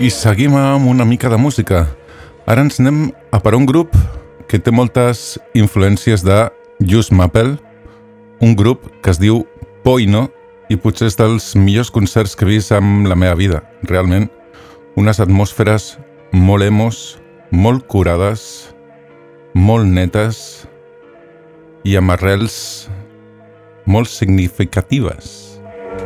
I seguim amb una mica de música. Ara ens anem a per un grup que té moltes influències de Just Maple, un grup que es diu Poino i potser és dels millors concerts que he vist en la meva vida. Realment, unes atmosferes molt emos, molt curades, molt netes i amb arrels molt significatives.